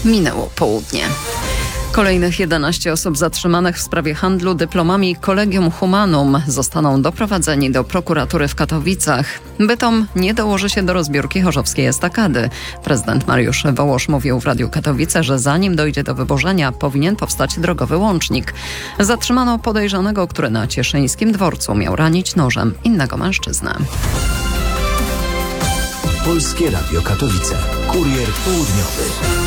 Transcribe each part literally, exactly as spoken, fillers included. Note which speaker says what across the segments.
Speaker 1: Minęło południe. Kolejnych jedenaście osób zatrzymanych w sprawie handlu dyplomami Collegium Humanum zostaną doprowadzeni do prokuratury w Katowicach. Bytom nie dołoży się do rozbiórki chorzowskiej estakady. Prezydent Mariusz Wołosz mówił w Radiu Katowice, że zanim dojdzie do wyburzenia, powinien powstać drogowy łącznik. Zatrzymano podejrzanego, który na cieszyńskim dworcu miał ranić nożem innego mężczyznę.
Speaker 2: Polskie Radio Katowice. Kurier południowy.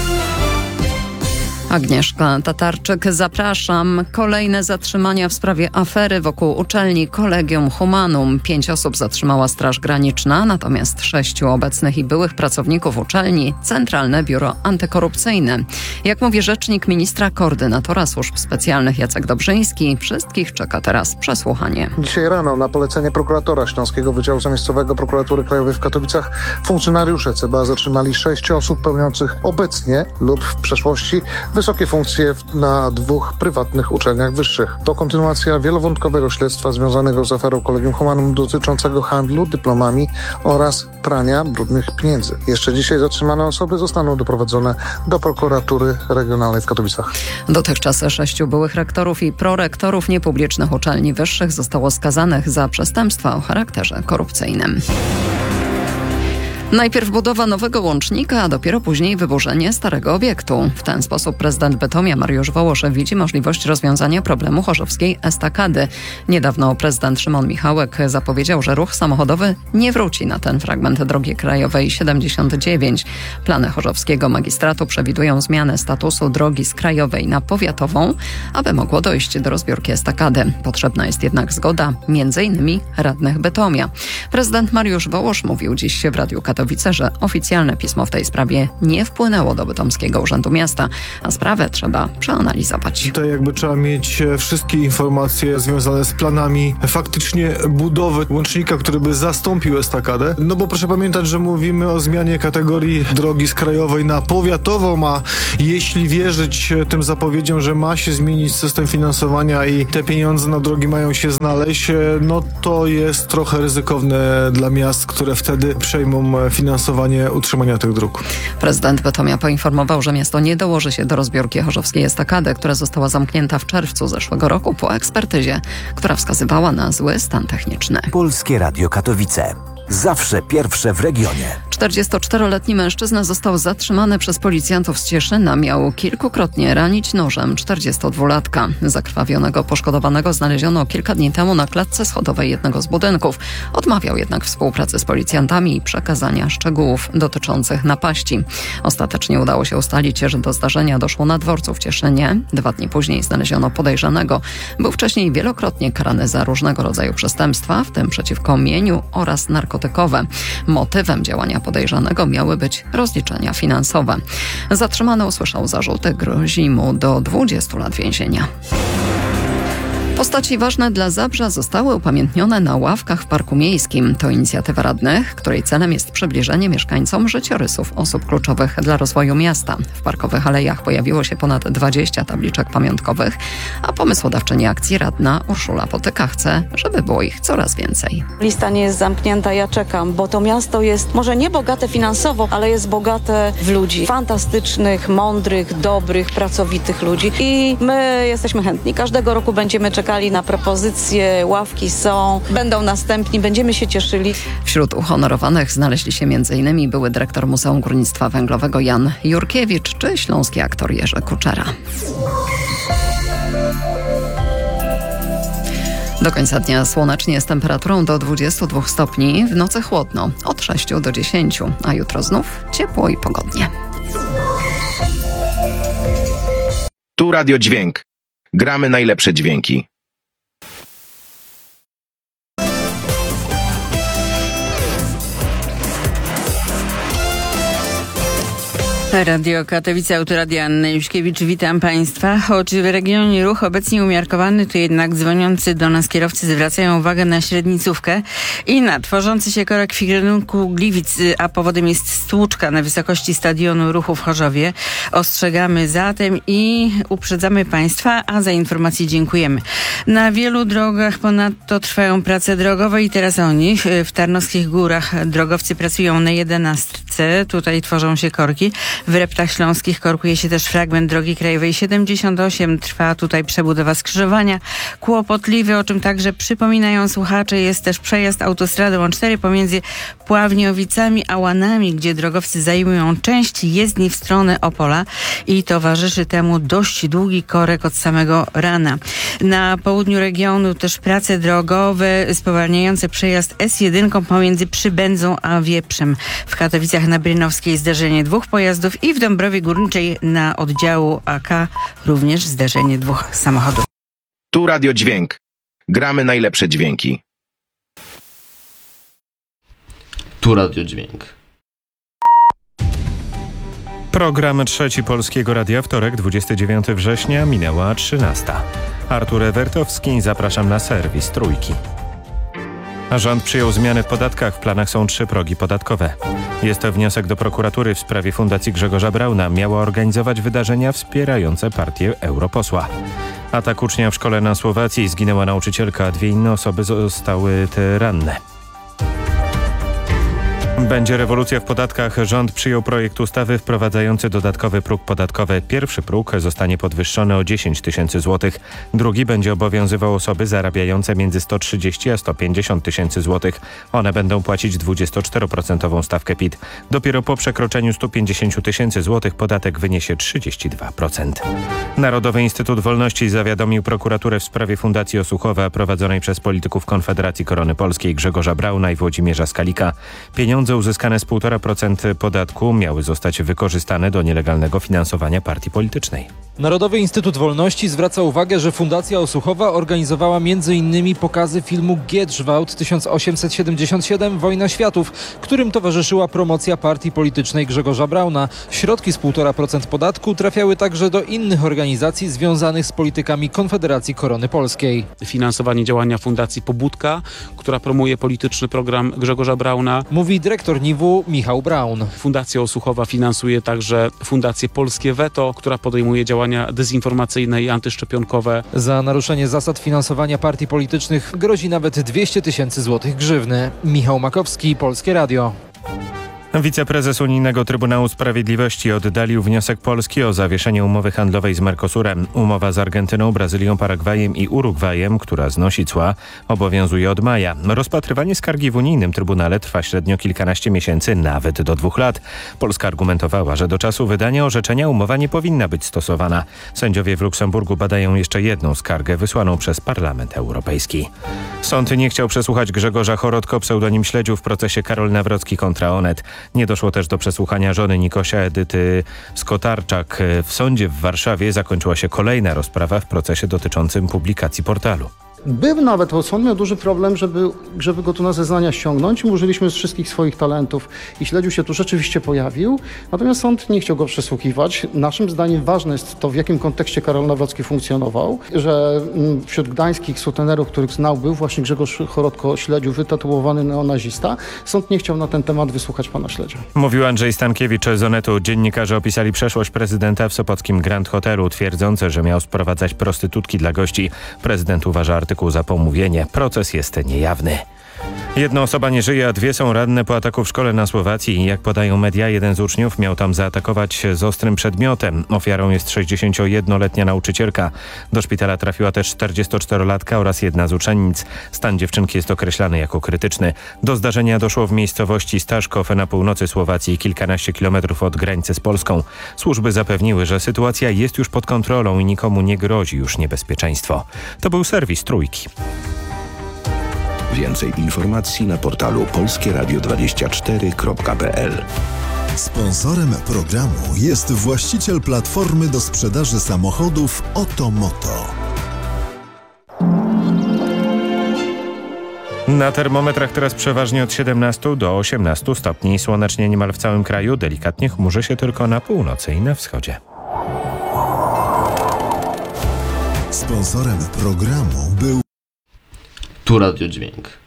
Speaker 1: Agnieszka Tatarczyk, zapraszam. Kolejne zatrzymania w sprawie afery wokół uczelni Collegium Humanum. Pięć osób zatrzymała Straż Graniczna, natomiast sześciu obecnych i byłych pracowników uczelni Centralne Biuro Antykorupcyjne. Jak mówi rzecznik ministra koordynatora służb specjalnych Jacek Dobrzyński, wszystkich czeka teraz przesłuchanie.
Speaker 3: Dzisiaj rano na polecenie prokuratora Śląskiego Wydziału Zamiejscowego Prokuratury Krajowej w Katowicach funkcjonariusze C B A zatrzymali sześć osób pełniących obecnie lub w przeszłości wysokie funkcje na dwóch prywatnych uczelniach wyższych. To kontynuacja wielowątkowego śledztwa związanego z aferą Collegium Humanum dotyczącego handlu dyplomami oraz prania brudnych pieniędzy. Jeszcze dzisiaj zatrzymane osoby zostaną doprowadzone do prokuratury regionalnej w Katowicach.
Speaker 1: Dotychczas sześciu byłych rektorów i prorektorów niepublicznych uczelni wyższych zostało skazanych za przestępstwa o charakterze korupcyjnym. Najpierw budowa nowego łącznika, a dopiero później wyburzenie starego obiektu. W ten sposób prezydent Bytomia Mariusz Wołosz widzi możliwość rozwiązania problemu chorzowskiej estakady. Niedawno prezydent Szymon Michałek zapowiedział, że ruch samochodowy nie wróci na ten fragment drogi krajowej siedemdziesiąt dziewięć. Plany chorzowskiego magistratu przewidują zmianę statusu drogi z krajowej na powiatową, aby mogło dojść do rozbiórki estakady. Potrzebna jest jednak zgoda między innymi radnych Bytomia. Prezydent Mariusz Wołosz mówił dziś w Radiu Katowice, że oficjalne pismo w tej sprawie nie wpłynęło do Bytomskiego Urzędu Miasta, a sprawę trzeba przeanalizować.
Speaker 4: Tutaj jakby trzeba mieć wszystkie informacje związane z planami faktycznie budowy łącznika, który by zastąpił estakadę. No bo proszę pamiętać, że mówimy o zmianie kategorii drogi z krajowej na powiatową, a jeśli wierzyć tym zapowiedziom, że ma się zmienić system finansowania i te pieniądze na drogi mają się znaleźć, no to jest trochę ryzykowne dla miast, które wtedy przejmą finansowanie utrzymania tych dróg.
Speaker 1: Prezydent Bytomia poinformował, że miasto nie dołoży się do rozbiórki chorzowskiej estakady, która została zamknięta w czerwcu zeszłego roku po ekspertyzie, która wskazywała na zły stan techniczny.
Speaker 2: Polskie Radio Katowice. Zawsze pierwsze w regionie.
Speaker 1: czterdziestoczteroletni mężczyzna został zatrzymany przez policjantów z Cieszyna. Miał kilkukrotnie ranić nożem czterdziestodwulatka. Zakrwawionego poszkodowanego znaleziono kilka dni temu na klatce schodowej jednego z budynków. Odmawiał jednak współpracy z policjantami i przekazania szczegółów dotyczących napaści. Ostatecznie udało się ustalić, że do zdarzenia doszło na dworcu w Cieszynie. Dwa dni później znaleziono podejrzanego. Był wcześniej wielokrotnie karany za różnego rodzaju przestępstwa, w tym przeciwko mieniu oraz narkotykowe. Motywem działania podejrzanego miały być rozliczenia finansowe. Zatrzymany usłyszał zarzuty, grozi mu do dwudziestu lat więzienia. Postaci ważne dla Zabrza zostały upamiętnione na ławkach w Parku Miejskim. To inicjatywa radnych, której celem jest przybliżenie mieszkańcom życiorysów osób kluczowych dla rozwoju miasta. W parkowych alejach pojawiło się ponad dwadzieścia tabliczek pamiątkowych, a pomysłodawczyni akcji radna Urszula Potyka chce, żeby było ich coraz więcej.
Speaker 5: Lista nie jest zamknięta, ja czekam, bo to miasto jest może nie bogate finansowo, ale jest bogate w ludzi. Fantastycznych, mądrych, dobrych, pracowitych ludzi i my jesteśmy chętni. Każdego roku będziemy czekać czekali na propozycje, ławki są, będą następni, będziemy się cieszyli.
Speaker 1: Wśród uhonorowanych znaleźli się m.in. były dyrektor Muzeum Górnictwa Węglowego Jan Jurkiewicz czy śląski aktor Jerzy Kuczera. Do końca dnia słonecznie z temperaturą do dwudziestu dwóch stopni, w nocy chłodno od sześciu do dziesięciu, a jutro znów ciepło i pogodnie.
Speaker 6: Tu Radio Dźwięk. Gramy najlepsze dźwięki.
Speaker 7: Radio Katowice, Autoradia Anna Juśkiewicz, witam Państwa. Choć w regionie ruch obecnie umiarkowany, to jednak dzwoniący do nas kierowcy zwracają uwagę na średnicówkę i na tworzący się korek w kierunku Gliwic, a powodem jest stłuczka na wysokości stadionu ruchu w Chorzowie. Ostrzegamy zatem i uprzedzamy Państwa, a za informacje dziękujemy. Na wielu drogach ponadto trwają prace drogowe i teraz o nich. W Tarnowskich Górach drogowcy pracują na jedenastce, tutaj tworzą się korki. W Reptach Śląskich korkuje się też fragment drogi krajowej siedemdziesiąt osiem. Trwa tutaj przebudowa skrzyżowania. Kłopotliwy, o czym także przypominają słuchacze, jest też przejazd autostradą A cztery pomiędzy Pławniowicami a Łanami, gdzie drogowcy zajmują część jezdni w stronę Opola i towarzyszy temu dość długi korek od samego rana. Na południu regionu też prace drogowe spowalniające przejazd S jeden pomiędzy Przybędzą a Wieprzem. W Katowicach na Brynowskiej zderzenie dwóch pojazdów i w Dąbrowie Górniczej na oddziału A K również zderzenie dwóch samochodów.
Speaker 6: Tu Radio Dźwięk. Gramy najlepsze dźwięki.
Speaker 8: Tu Radio Dźwięk.
Speaker 9: Program Trzeci Polskiego Radia, wtorek, dwudziestego dziewiątego września, minęła trzynasta. Artur Ewertowski, zapraszam na serwis Trójki. Rząd przyjął zmiany w podatkach. W planach są trzy progi podatkowe. Jest to wniosek do prokuratury w sprawie Fundacji Grzegorza Brauna. Miała organizować wydarzenia wspierające partię europosła. Atak ucznia w szkole na Słowacji. Zginęła nauczycielka, a dwie inne osoby zostały te ranne. Będzie rewolucja w podatkach. Rząd przyjął projekt ustawy wprowadzający dodatkowy próg podatkowy. Pierwszy próg zostanie podwyższony o dziesięć tysięcy złotych. Drugi będzie obowiązywał osoby zarabiające między sto trzydzieści a sto pięćdziesiąt tysięcy złotych. One będą płacić dwudziestoczteroprocentową stawkę P I T. Dopiero po przekroczeniu stu pięćdziesięciu tysięcy złotych podatek wyniesie trzydzieści dwa procent. Narodowy Instytut Wolności zawiadomił prokuraturę w sprawie Fundacji Osuchowa prowadzonej przez polityków Konfederacji Korony Polskiej Grzegorza Brauna i Włodzimierza Skalika. Pieniądze uzyskane z półtora procent podatku miały zostać wykorzystane do nielegalnego finansowania partii politycznej.
Speaker 10: Narodowy Instytut Wolności zwraca uwagę, że Fundacja Osuchowa organizowała między innymi pokazy filmu Giedrzwałd tysiąc osiemset siedemdziesiąt siedem Wojna Światów, którym towarzyszyła promocja partii politycznej Grzegorza Brauna. Środki z półtora procent podatku trafiały także do innych organizacji związanych z politykami Konfederacji Korony Polskiej.
Speaker 11: Finansowanie działania Fundacji Pobudka, która promuje polityczny program Grzegorza Brauna.
Speaker 10: Mówi dyrektor N I W-u Michał Braun.
Speaker 11: Fundacja Osuchowa finansuje także Fundację Polskie Weto, która podejmuje działania dezinformacyjne i antyszczepionkowe.
Speaker 10: Za naruszenie zasad finansowania partii politycznych grozi nawet dwieście tysięcy złotych grzywny. Michał Makowski, Polskie Radio.
Speaker 9: Wiceprezes Unijnego Trybunału Sprawiedliwości oddalił wniosek Polski o zawieszenie umowy handlowej z Mercosurem. Umowa z Argentyną, Brazylią, Paragwajem i Urugwajem, która znosi cła, obowiązuje od maja. Rozpatrywanie skargi w Unijnym Trybunale trwa średnio kilkanaście miesięcy, nawet do dwóch lat. Polska argumentowała, że do czasu wydania orzeczenia umowa nie powinna być stosowana. Sędziowie w Luksemburgu badają jeszcze jedną skargę wysłaną przez Parlament Europejski. Sąd nie chciał przesłuchać Grzegorza Chorodko, pseudonim Śledziu, w procesie Karol Nawrocki kontra Onet. Nie doszło też do przesłuchania żony Nikosia, Edyty Skotarczak. W sądzie w Warszawie zakończyła się kolejna rozprawa w procesie dotyczącym publikacji portalu.
Speaker 12: Był nawet, bo sąd miał duży problem, żeby, żeby go tu na zeznania ściągnąć. My użyliśmy z wszystkich swoich talentów i Śledziu się tu rzeczywiście pojawił. Natomiast sąd nie chciał go przesłuchiwać. Naszym zdaniem ważne jest to, w jakim kontekście Karol Nawrocki funkcjonował. Że wśród gdańskich sutenerów, których znał, był właśnie Grzegorz Chorodko Śledziu, wytatuowany neonazista. Sąd nie chciał na ten temat wysłuchać pana Śledzia.
Speaker 9: Mówił Andrzej Stankiewicz z Onetu. Dziennikarze opisali przeszłość prezydenta w sopockim Grand Hotelu, twierdząc, że miał sprowadzać prostytutki dla gości. Prezydent uważa artykuł za pomówienie. Proces jest niejawny. Jedna osoba nie żyje, a dwie są ranne po ataku w szkole na Słowacji. Jak podają media, jeden z uczniów miał tam zaatakować z ostrym przedmiotem. Ofiarą jest sześćdziesięciojednoletnia nauczycielka. Do szpitala trafiła też czterdziestoczterolatka oraz jedna z uczennic. Stan dziewczynki jest określany jako krytyczny. Do zdarzenia doszło w miejscowości Staszkow na północy Słowacji, kilkanaście kilometrów od granicy z Polską. Służby zapewniły, że sytuacja jest już pod kontrolą i nikomu nie grozi już niebezpieczeństwo. To był serwis Trójki.
Speaker 13: Więcej informacji na portalu polskie radio dwadzieścia cztery kropka p l.
Speaker 14: Sponsorem programu jest właściciel platformy do sprzedaży samochodów Otomoto.
Speaker 9: Na termometrach teraz przeważnie od siedemnastu do osiemnastu stopni. Słonecznie niemal w całym kraju, delikatnie chmurzy się tylko na północy i na wschodzie.
Speaker 14: Sponsorem programu był
Speaker 8: Tu Radio Dźwięk.